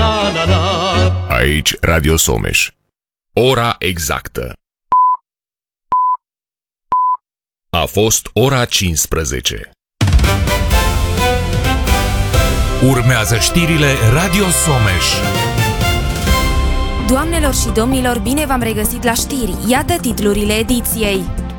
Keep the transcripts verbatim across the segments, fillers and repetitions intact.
la la la. Aici Radio Someș. Ora exactă. A fost ora cincisprezece. Urmează știrile Radio Someș. Doamnelor și domnilor, bine v-am regăsit la știri. Iată titlurile ediției.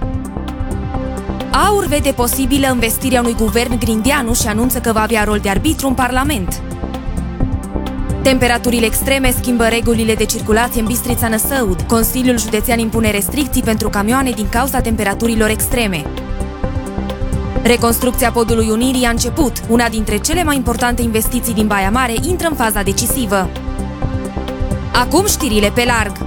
AUR vede posibilă învestirea unui guvern Grindeanu și anunță că va avea rol de arbitru în Parlament. Temperaturile extreme schimbă regulile de circulație în Bistrița-Năsăud. Consiliul Județean impune restricții pentru camioane din cauza temperaturilor extreme. Reconstrucția podului Unirii a început. Una dintre cele mai importante investiții din Baia Mare intră în faza decisivă. Acum știrile pe larg.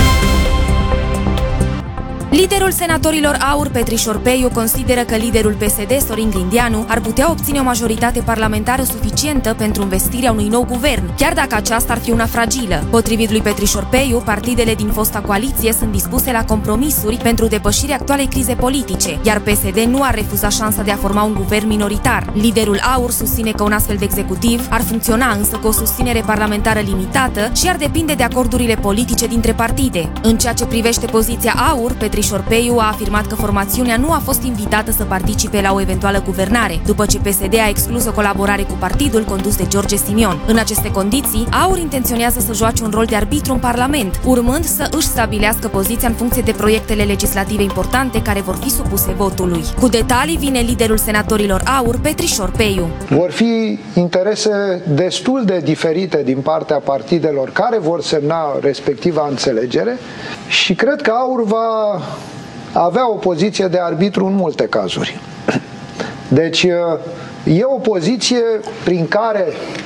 Liderul senatorilor AUR, Petrișor Peiu, consideră că liderul P S D, Sorin Grindeanu, ar putea obține o majoritate parlamentară suficientă pentru învestirea unui nou guvern, chiar dacă aceasta ar fi una fragilă. Potrivit lui Petrișor Peiu, partidele din fosta coaliție sunt dispuse la compromisuri pentru depășirea actualei crize politice, iar P S D nu ar refuza șansa de a forma un guvern minoritar. Liderul AUR susține că un astfel de executiv ar funcționa însă cu o susținere parlamentară limitată și ar depinde de acordurile politice dintre partide. În ceea ce privește poziția AUR, Petrișor Peiu a afirmat că formațiunea nu a fost invitată să participe la o eventuală guvernare, după ce P S D a exclus o colaborare cu partidul condus de George Simion. În aceste condiții, AUR intenționează să joace un rol de arbitru în Parlament, urmând să își stabilească poziția în funcție de proiectele legislative importante care vor fi supuse votului. Cu detalii vine liderul senatorilor AUR, Petrișor Peiu. Vor fi interese destul de diferite din partea partidelor care vor semna respectiva înțelegere și cred că AUR va avea o poziție de arbitru în multe cazuri. Deci e o poziție prin care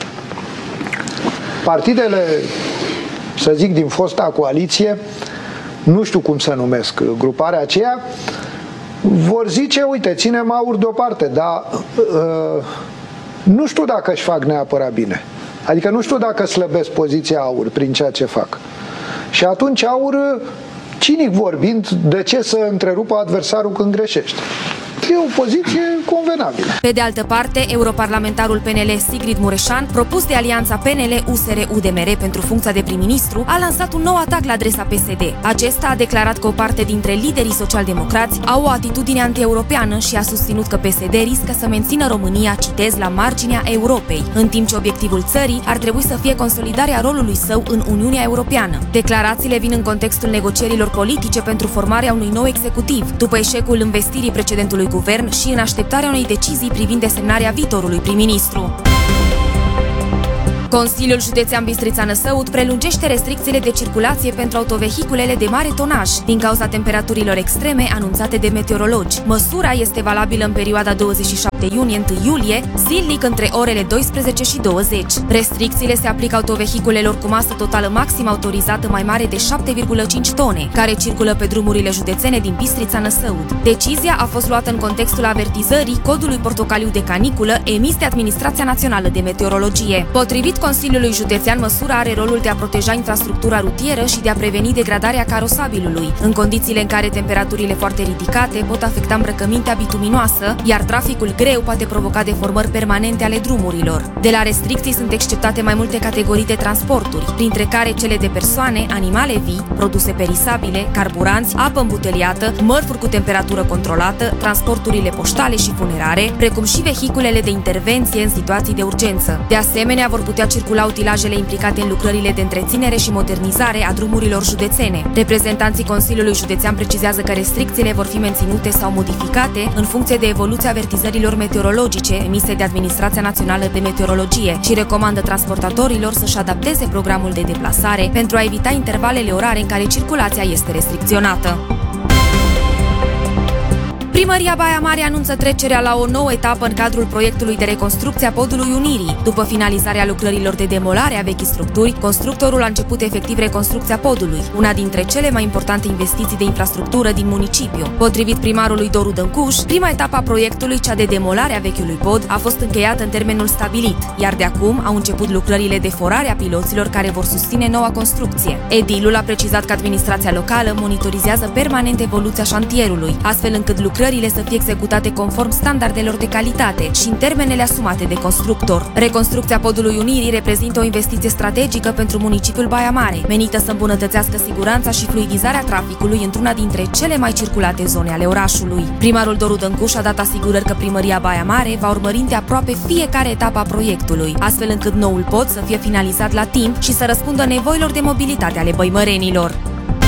partidele, să zic, din fosta coaliție, nu știu cum să numesc gruparea aceea, vor zice, uite, ținem AUR deoparte, dar uh, nu știu dacă își fac neapărat bine. Adică nu știu dacă slăbesc poziția AUR prin ceea ce fac. Și atunci AUR, cinic vorbind, de ce să întrerupă adversarul când greșește? E o poziție convenabilă. Pe de altă parte, europarlamentarul P N L Sigrid Mureșan, propus de alianța P N L U S R U D M R pentru funcția de prim-ministru, a lansat un nou atac la adresa P S D. Acesta a declarat că o parte dintre liderii social-democrați au o atitudine anti-europeană și a susținut că P S D riscă să mențină România, citez, la marginea Europei, în timp ce obiectivul țării ar trebui să fie consolidarea rolului său în Uniunea Europeană. Declarațiile vin în contextul negocierilor politice pentru formarea unui nou executiv, după eșecul învestirii precedentului guvern și în așteptarea unei decizii privind desemnarea viitorului prim-ministru. Consiliul Județean Bistrița-Năsăud prelungește restricțiile de circulație pentru autovehiculele de mare tonaj din cauza temperaturilor extreme anunțate de meteorologi. Măsura este valabilă în perioada douăzeci și șapte iunie - întâi iulie, zilnic între orele doisprezece și douăzeci. Restricțiile se aplică autovehiculelor cu masă totală maximă autorizată mai mare de șapte virgulă cinci tone, care circulă pe drumurile județene din Bistrița-Năsăud. Decizia a fost luată în contextul avertizării codului portocaliu de caniculă emis de Administrația Națională de Meteorologie. Potrivit Consiliului Județean, măsura are rolul de a proteja infrastructura rutieră și de a preveni degradarea carosabilului, în condițiile în care temperaturile foarte ridicate pot afecta îmbrăcămintea bituminoasă, iar traficul greu poate provoca deformări permanente ale drumurilor. De la restricții sunt exceptate mai multe categorii de transporturi, printre care cele de persoane, animale vii, produse perisabile, carburanți, apă îmbuteliată, mărfuri cu temperatură controlată, transporturile poștale și funerare, precum și vehiculele de intervenție în situații de urgență. De asemenea, vor putea circula utilajele implicate în lucrările de întreținere și modernizare a drumurilor județene. Reprezentanții Consiliului Județean precizează că restricțiile vor fi menținute sau modificate în funcție de evoluția avertizărilor meteorologice emise de Administrația Națională de Meteorologie și recomandă transportatorilor să-și adapteze programul de deplasare pentru a evita intervalele orare în care circulația este restricționată. Primăria Baia Mare anunță trecerea la o nouă etapă în cadrul proiectului de reconstrucție a podului Unirii. După finalizarea lucrărilor de demolare a vechii structuri, constructorul a început efectiv reconstrucția podului, una dintre cele mai importante investiții de infrastructură din municipiu. Potrivit primarului Doru Dâncuș, prima etapă a proiectului, cea de demolare a vechiului pod, a fost încheiată în termenul stabilit, iar de acum au început lucrările de forare a piloților care vor susține noua construcție. Edilul a precizat că administrația locală monitorizează permanent evoluția șantierului, astfel încât lucrările lucrările să fie executate conform standardelor de calitate și în termenele asumate de constructor. Reconstrucția podului Unirii reprezintă o investiție strategică pentru municipiul Baia Mare, menită să îmbunătățească siguranța și fluidizarea traficului într-una dintre cele mai circulate zone ale orașului. Primarul Doru Dâncuș a dat asigurări că primăria Baia Mare va urmări îndeaproape fiecare etapă a proiectului, astfel încât noul pod să fie finalizat la timp și să răspundă nevoilor de mobilitate ale băimărenilor.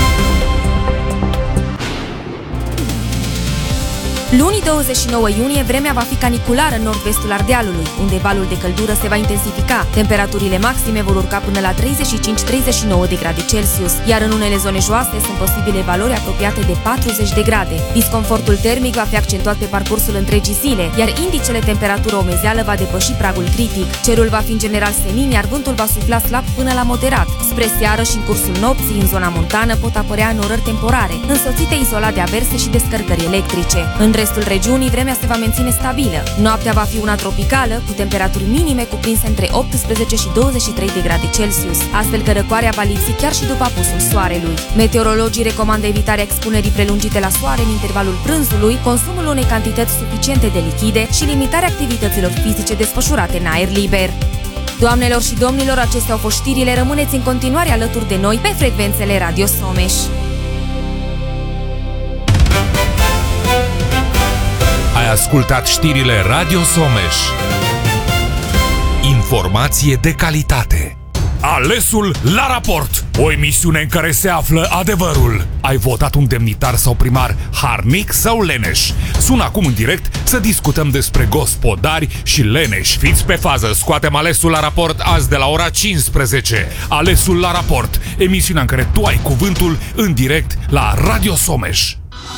Luni douăzeci și nouă iunie, vremea va fi caniculară în nord-vestul Ardealului, unde valul de căldură se va intensifica. Temperaturile maxime vor urca până la treizeci și cinci treizeci și nouă de grade Celsius, iar în unele zone joase sunt posibile valori apropiate de patruzeci de grade. Disconfortul termic va fi accentuat pe parcursul întregii zile, iar indicele temperatură-omezeală va depăși pragul critic. Cerul va fi în general senin, iar vântul va sufla slab până la moderat. Spre seară și în cursul nopții, în zona montană, pot apărea înorări temporare, însoțite izolat de averse și descărcări electrice. În restul regiunii, vremea se va menține stabilă. Noaptea va fi una tropicală, cu temperaturi minime cuprinse între optsprezece și douăzeci și trei de grade Celsius, astfel că răcoarea va lipsi chiar și după apusul soarelui. Meteorologii recomandă evitarea expunerii prelungite la soare în intervalul prânzului, consumul unei cantități suficiente de lichide și limitarea activităților fizice desfășurate în aer liber. Doamnelor și domnilor, acestea au fost știrile. Rămâneți în continuare alături de noi pe frecvențele Radio Someș. Ai ascultat știrile Radio Someș. Informație de calitate. Alesul la raport. O emisiune în care se află adevărul. Ai votat un demnitar sau primar harnic sau leneș? Sună acum în direct să discutăm despre gospodari și leneși. Fiți pe fază, scoatem Alesul la raport azi de la ora cincisprezece. Alesul la raport, emisiunea în care tu ai cuvântul în direct la Radio Someș.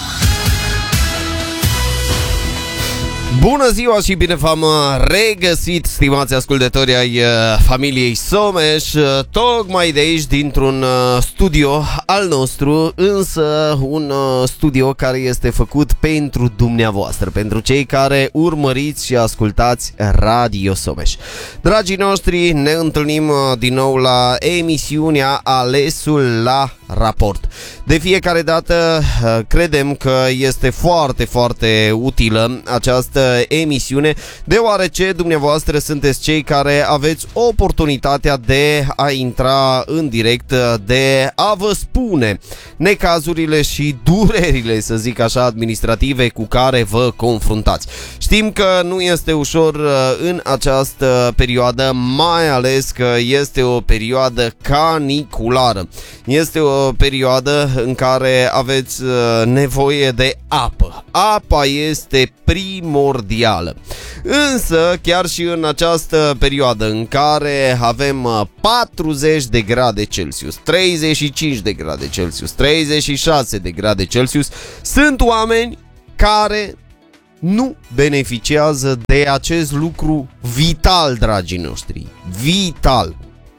Bună ziua și bine v-am regăsit, stimați ascultători ai familiei Someș, tocmai de aici, dintr-un studio al nostru, însă un studio care este făcut pentru dumneavoastră, pentru cei care urmăriți și ascultați Radio Someș. Dragii noștri, ne întâlnim din nou la emisiunea Alesul la raport. De fiecare dată credem că este foarte, foarte utilă această emisiune, deoarece dumneavoastră sunteți cei care aveți oportunitatea de a intra în direct, de a vă spune necazurile și durerile, să zic așa, administrative cu care vă confruntați. Știm că nu este ușor în această perioadă, mai ales că este o perioadă caniculară. Este o perioadă în care aveți nevoie de apă. Apa este primordială. Însă, chiar și în această perioadă în care avem patruzeci de grade Celsius, treizeci și cinci de grade Celsius, treizeci și șase de grade Celsius, sunt oameni care nu beneficiază de acest lucru vital, dragii noștri. Vital.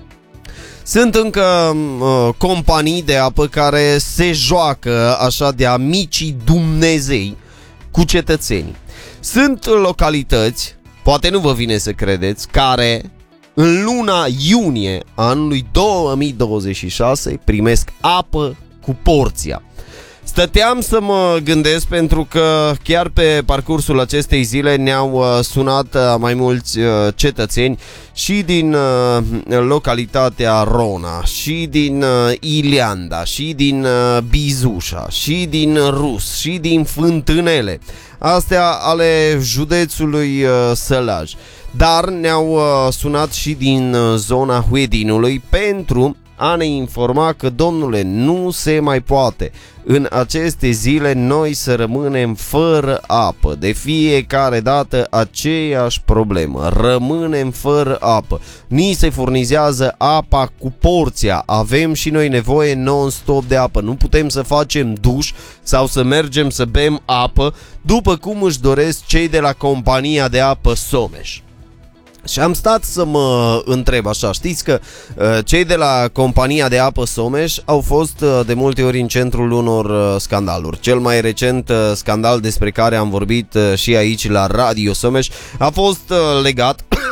Sunt încă uh, companii de apă care se joacă așa de-a micii Dumnezei cu cetățenii. Sunt localități, poate nu vă vine să credeți, care în luna iunie anului două mii douăzeci și șase primesc apă cu porția. Stăteam să mă gândesc pentru că chiar pe parcursul acestei zile ne-au sunat mai mulți cetățeni și din localitatea Rona, și din Ileanda, și din Bizușa, și din Rus, și din Fântânele, astea ale județului Sălaj. Dar ne-au sunat și din zona Huedinului pentru a ne informa că, domnule, nu se mai poate în aceste zile noi să rămânem fără apă. De fiecare dată aceeași problemă, rămânem fără apă. Ni se furnizează apa cu porția, avem și noi nevoie non-stop de apă. Nu putem să facem duș sau să mergem să bem apă după cum își doresc cei de la compania de apă Someș. Și am stat să mă întreb așa, știți că uh, cei de la compania de apă Someș au fost uh, de multe ori în centrul unor uh, scandaluri. Cel mai recent uh, scandal despre care am vorbit uh, și aici la Radio Someș a fost uh, legat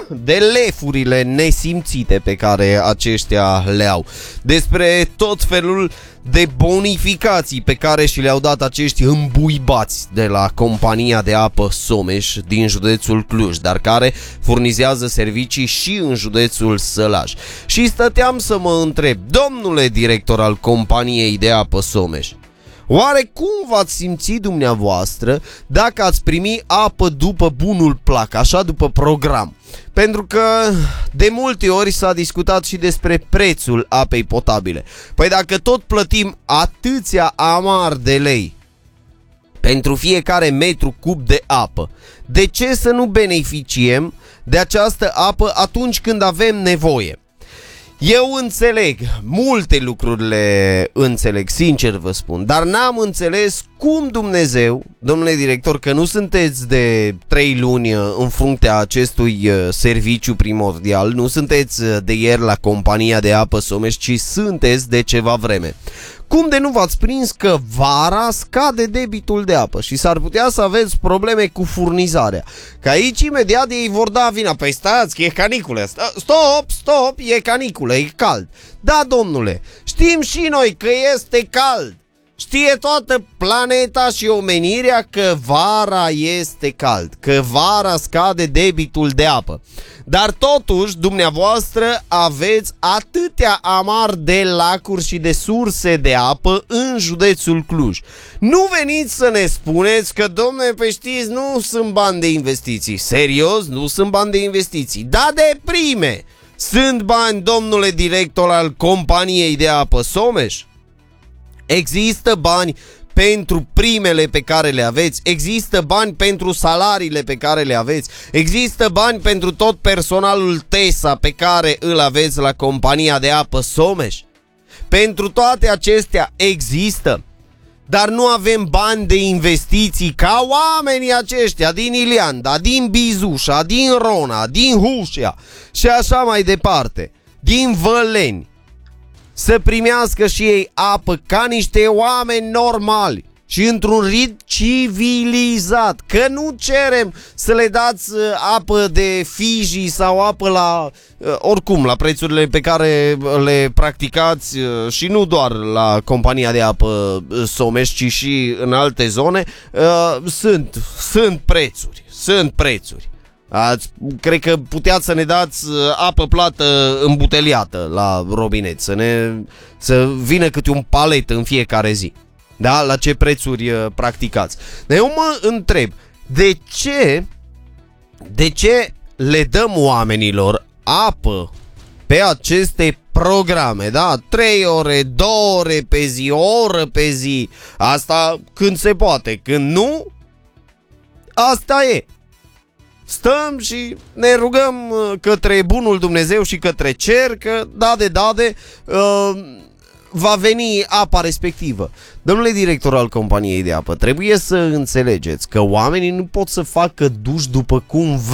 de lefurile nesimțite pe care aceștia le au, despre tot felul de bonificații pe care și le-au dat acești îmbuibați de la compania de apă Someș din județul Cluj, dar care furnizează servicii și în județul Sălaj. Și stăteam să mă întreb, domnule director al companiei de apă Someș, oare cum v-ați simțit dumneavoastră dacă ați primi apă după bunul plac, așa după program? Pentru că de multe ori s-a discutat și despre prețul apei potabile. Păi dacă tot plătim atâția amari de lei pentru fiecare metru cub de apă, de ce să nu beneficiem de această apă atunci când avem nevoie? Eu înțeleg, multe lucruri le înțeleg, sincer vă spun, dar n-am înțeles cum Dumnezeu, domnule director, că nu sunteți de trei luni în fruntea acestui serviciu primordial, nu sunteți de ieri la compania de apă Someș, ci sunteți de ceva vreme. Cum de nu v-ați prins că vara scade debitul de apă și s-ar putea să aveți probleme cu furnizarea? Că aici imediat ei vor da vina. Păi stați, că e caniculă. Stop, stop, e caniculă, e cald. Da, domnule, știm și noi că este cald. Știe toată planeta și omenirea că vara este cald, că vara scade debitul de apă. Dar totuși, dumneavoastră aveți atâtea amar de lacuri și de surse de apă în județul Cluj. Nu veniți să ne spuneți că, domnule, pe știți, nu sunt bani de investiții. Serios, nu sunt bani de investiții. Da, de prime! Sunt bani, domnule director al companiei de apă Someș? Există bani pentru primele pe care le aveți, există bani pentru salariile pe care le aveți, există bani pentru tot personalul TESA pe care îl aveți la compania de apă Someș. Pentru toate acestea există, dar nu avem bani de investiții ca oamenii aceștia din Ilianda, din Bizușa, din Rona, din Hușia și așa mai departe, din Văleni, să primească și ei apă ca niște oameni normali și într-un ritm civilizat. Că nu cerem să le dați apă de Fiji sau apă la, oricum, la prețurile pe care le practicați și nu doar la compania de apă Someș, ci și în alte zone. Sunt, sunt prețuri, sunt prețuri. Ați, cred că puteați să ne dați apă plată îmbuteliată la robinet, să ne să vină câte un palet în fiecare zi. Da? La ce prețuri uh, practicați? Dar eu mă întreb, de ce de ce le dăm oamenilor apă pe aceste programe, da? trei ore, două ore pe zi, o oră pe zi. Asta când se poate, când nu, asta e. Stăm și ne rugăm către bunul Dumnezeu și către cer că, da de da de, uh, va veni apa respectivă. Domnule director al companiei de apă, trebuie să înțelegeți că oamenii nu pot să facă duș după cum